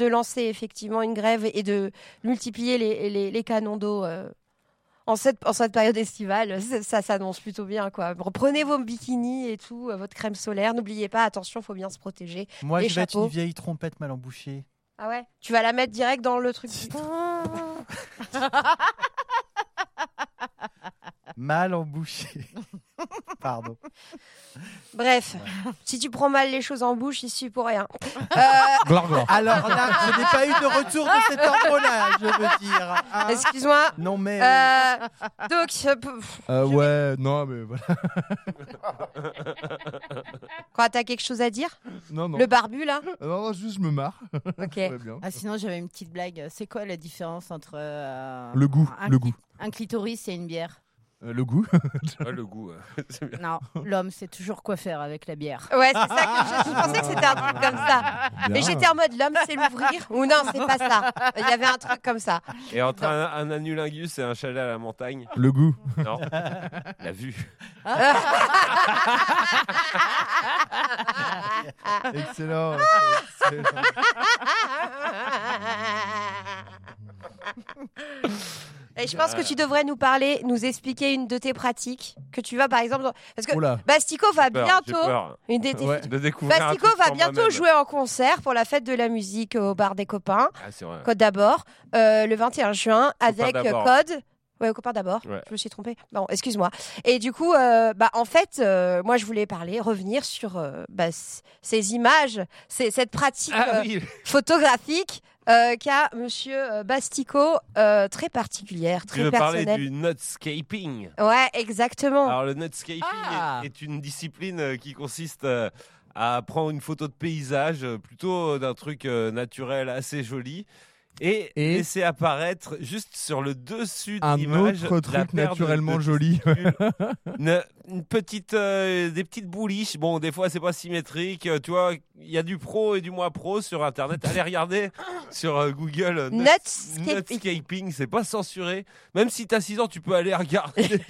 de lancer effectivement une grève et de multiplier les canons d'eau en cette période estivale. Ça s'annonce plutôt bien, quoi. Prenez vos bikinis et tout, votre crème solaire. N'oubliez pas, attention, faut bien se protéger. Moi, les je vais être chapeaux. une vieille trompette mal embouchée. Ah ouais. Tu vas la mettre direct dans le truc. Mal embouchée. Pardon. Bref, si tu prends mal les choses en bouche, il suffit pour rien. Alors là, je n'ai pas eu de retour de cet ordre-là, je veux dire. Hein. Excuse-moi. Non mais. Donc, ouais, non, mais voilà. quoi, t'as quelque chose à dire? Non. Le barbu là? Non, juste je me marre. Ok. Très bien. Ah, sinon, j'avais une petite blague. C'est quoi la différence entre Le goût. un clitoris et une bière? Le goût. Ouais, le goût. C'est bien. Non, l'homme sait toujours quoi faire avec la bière. Ouais, c'est ça que je pensais que c'était un truc comme ça. Bien. Et j'étais en mode l'homme c'est l'ouvrir ou non, c'est pas ça. Il y avait un truc comme ça. Et entre un anulingus et un chalet à la montagne. Le goût. Non, la vue. Excellent. Et je pense que tu devrais nous expliquer une de tes pratiques que tu vas par exemple parce que Oula. Bastico va J'ai bientôt peur de découvrir Bastico un truc va sur bientôt moi-même. jouer en concert pour la fête de la musique au bar des copains. Ah, c'est vrai. Code d'abord le 21 juin avec d'abord. Code. Ouais, au copain d'abord. Ouais. Je me suis trompée. Bon, excuse-moi. Et du coup, en fait, moi, je voulais revenir sur ces images, cette pratique Oui. photographique qu'a Monsieur Bastico, très particulière, Tu très veux parler personnelle. du nutscaping. Ouais, exactement. Alors le nutscaping est une discipline qui consiste à prendre une photo de paysage, plutôt d'un truc naturel assez joli, et laisser apparaître juste sur le dessus de Un l'image autre la truc paire naturellement de joli. testicules. Une petite, des petites bouliches. Bon, des fois c'est pas symétrique. Tu vois, il y a du pro et du moins pro sur Internet. Allez regarder sur Google. Nutscaping, c'est pas censuré. Même si t'as 6 ans, tu peux aller regarder.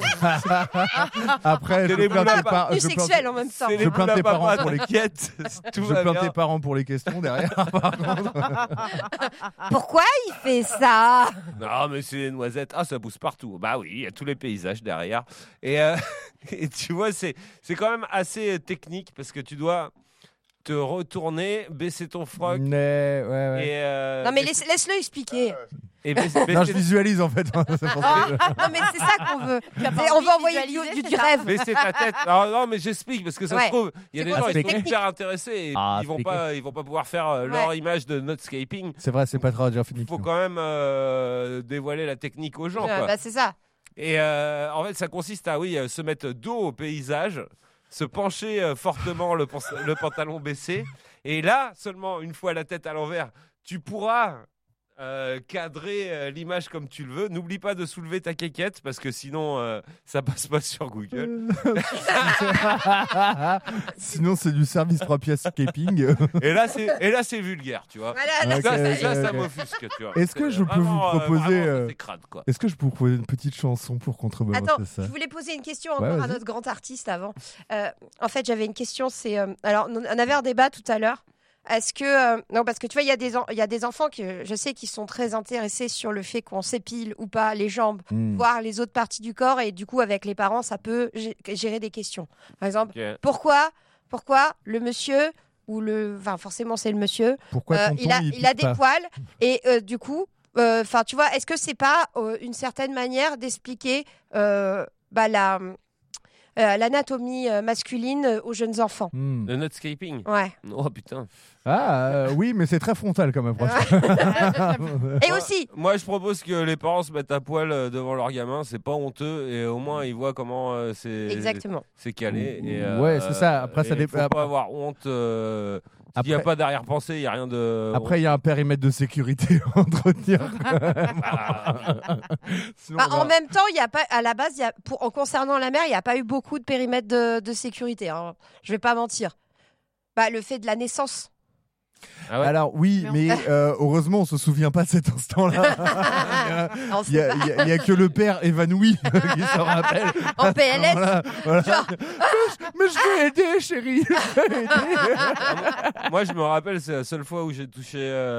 Après, C'est je les plains boules tes à par- Plus je plains- sexuel en même temps. C'est les Je plains boules à tes parents papa pour les t'inquiète, tout Je va plains bien. tes parents pour les questions derrière. Par contre. Pourquoi il fait ça? Non, mais c'est des noisettes. Ah, ça pousse partout. Bah oui, il y a tous les paysages derrière. Et, et tu vois, c'est quand même assez technique parce que tu dois te retourner, baisser ton froc. Ouais. Et, Non, mais laisse-le expliquer. et Non, je visualise en fait. C'est pour ça que- Non, mais c'est ça qu'on veut. pas On envie veut de envoyer visualiser, du c'est ça rêve. baisser ta tête. Non, mais j'explique parce que ça Ouais. se trouve, il y a C'est des quoi, gens c'est qui sont technique hyper intéressés et ils vont pas pouvoir faire leur Ouais. image de nutscaping. C'est vrai, c'est pas très Il radiophonique. faut non. quand même dévoiler la technique aux gens. Quoi. Bah, c'est ça. Et en fait, ça consiste à se mettre dos au paysage, se pencher fortement, le pantalon baissé. Et là, seulement une fois la tête à l'envers, tu pourras cadrer l'image comme tu le veux. N'oublie pas de soulever ta quéquette parce que sinon, ça passe pas sur Google. Sinon, c'est du service 3 pièces scaping. Et là, c'est vulgaire, tu vois. Voilà, Ok, Ça ok. m'offusque, tu vois. Est-ce que C'est je peux vous vraiment, proposer, vraiment, c'est crade, quoi. Est-ce que je peux vous proposer une petite chanson pour contrebalancer Attends, ça je voulais poser une question Ouais, encore à vas-y. notre grand artiste avant. En fait, j'avais une question. C'est alors, on avait un débat tout à l'heure. Est-ce que non, parce que tu vois, il y a des enfants que je sais qui sont très intéressés sur le fait qu'on s'épile ou pas les jambes, Hmm. voire les autres parties du corps, et du coup, avec les parents, ça peut gérer des questions. Par exemple, Ok. pourquoi le monsieur enfin forcément c'est le monsieur, Pourquoi tonton, il a pique des pas poils et du coup, enfin tu vois, est-ce que c'est pas une certaine manière d'expliquer l'anatomie masculine aux jeunes enfants? Hmm. Le nutscaping. Ouais. Oh putain. Oui, mais c'est très frontal comme approche. Et aussi, Moi, je propose que les parents se mettent à poil devant leur gamin. C'est pas honteux et au moins ils voient comment exactement. c'est calé. Et, Ouais, c'est ça. Après, ça il dépend. faut pas avoir honte. S'il n'y a Après- pas d'arrière-pensée, il n'y a rien de. Après, il y a un périmètre de sécurité à entretenir. Sinon, Bah, on va- en même temps, il y a pas à la base, en concernant la mer, il n'y a pas eu beaucoup de périmètres de sécurité. Hein. Je vais pas mentir. Bah, le fait de la naissance. Ah ouais. Alors oui, mais heureusement, on se souvient pas de cet instant-là. On Il y a, sait pas. il y a que le père évanoui qui s'en rappelle. En PLS. Voilà. Genre, Mais je vais aider, chérie. Je vais aider. Moi, je me rappelle, c'est la seule fois où j'ai touché